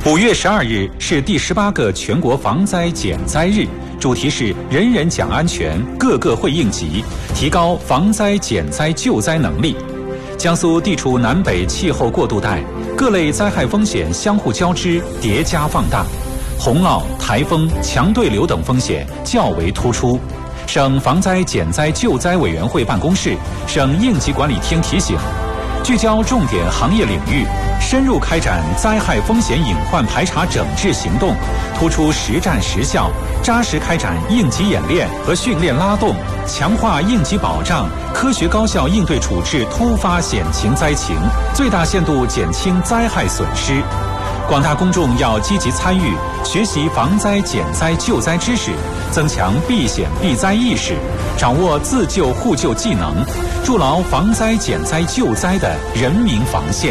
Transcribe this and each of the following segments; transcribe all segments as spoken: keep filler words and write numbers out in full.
五月十二日是第十八个全国防灾减灾日，主题是人人讲安全，个个会应急，提高防灾减灾救灾能力。江苏地处南北气候过渡带，各类灾害风险相互交织，叠加放大，洪涝、台风、强对流等风险较为突出。省防灾减灾救灾委员会办公室、省应急管理厅提醒，聚焦重点行业领域，深入开展灾害风险隐患排查整治行动，突出实战实效，扎实开展应急演练和训练拉动，强化应急保障，科学高效应对处置突发险情灾情，最大限度减轻灾害损失。广大公众要积极参与，学习防灾减灾救灾知识，增强避险避灾意识，掌握自救互救技能，筑牢防灾减灾救灾的人民防线。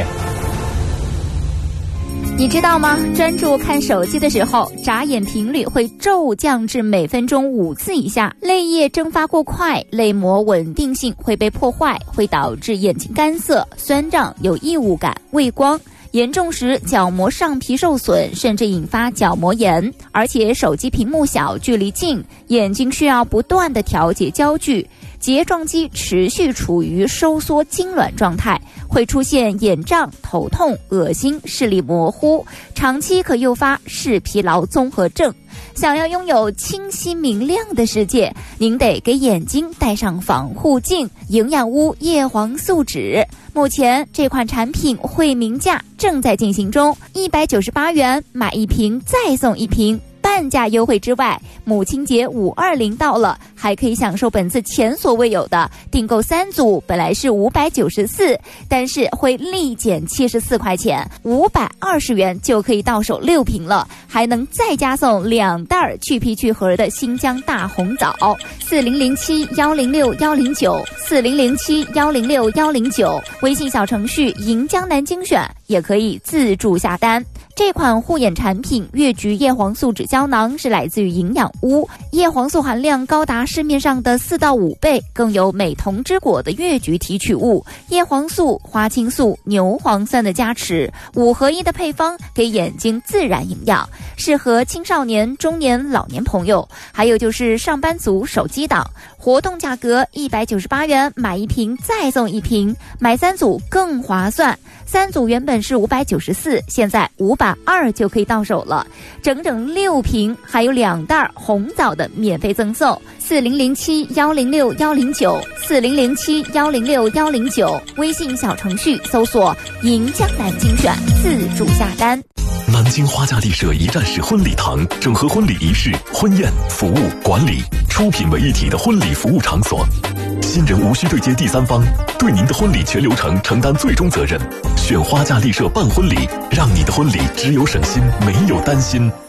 你知道吗？专注看手机的时候，眨眼频率会骤降至每分钟五次以下，泪液蒸发过快，泪膜稳定性会被破坏，会导致眼睛干涩、酸胀、有异物感、畏光。严重时角膜上皮受损，甚至引发角膜炎。而且手机屏幕小，距离近，眼睛需要不断的调节焦距，睫状肌持续处于收缩痉挛状态，会出现眼胀、头痛、恶心、视力模糊，长期可诱发视疲劳综合症。想要拥有清晰明亮的世界，您得给眼睛戴上防护镜。营养屋叶黄素酯，目前这款产品惠民价正在进行中，一百九十八元买一瓶再送一瓶。半价优惠之外，母亲节五二零到了，还可以享受本次前所未有的订购三组，本来是五百九十四，但是会立减七十四块钱，五百二十元就可以到手六瓶了，还能再加送两袋去皮去核的新疆大红枣。四零零七幺零六幺零九，四零零七幺零六幺零九，微信小程序银江南精选也可以自助下单。这款护眼产品越橘叶黄素酯胶囊是来自于营养屋，叶黄素含量高达市面上的四到五倍，更有美瞳之果的越橘提取物、叶黄素、花青素、牛磺酸的加持，五合一的配方给眼睛自然营养，适合青少年、中年、老年朋友，还有就是上班族手机党。活动价格一百九十八元买一瓶再送一瓶，买三组更划算。三组原本是五百九十四，现在五百二就可以到手了，整整六瓶，还有两袋红枣的免费赠送。四零零七幺零六幺零九，四零零七幺零六幺零九，微信小程序搜索银江南精选，自助下单。 南京花家丽舍一站式婚礼堂，整合婚礼仪式、婚宴、服务、管理，出品为一体的婚礼服务场所。新人无需对接第三方，对您的婚礼全流程承担最终责任。选花家丽舍办婚礼，让你的婚礼只有省心，没有担心。